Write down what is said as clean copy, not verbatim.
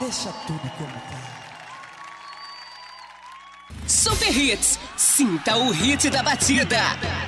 Deixa tudo como tá. Super Hits, sinta o hit da batida.